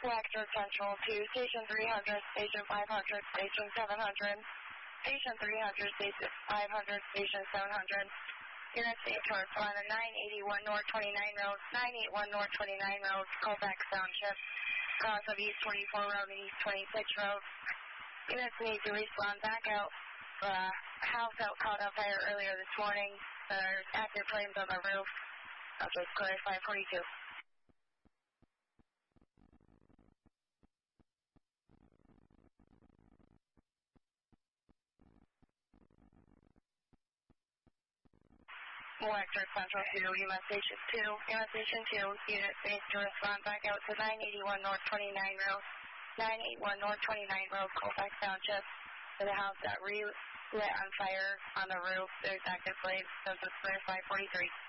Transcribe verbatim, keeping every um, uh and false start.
Vector Central to Station three hundred, Station five hundred, Station seven hundred, Station three hundred, Station five hundred, Station seven hundred. Unit eight towards Atlanta, nine eighty-one North twenty-nine Road, nine eighty-one North twenty-nine Road, Colfax Township, cross of East twenty-four Road and East twenty-six Road. Units need to respond back out. Uh, house out caught up fire earlier this morning. There's active flames on the roof. Okay, square five forty-two. Vector Central to U M S Station two. U M S Station two, unit needs to respond back out to nine eighty-one North twenty-nine Road, nine eighty-one North twenty-nine Road, Colfax Township, to the house that re-lit on fire on the roof. There's active flames. That's a square five forty-three.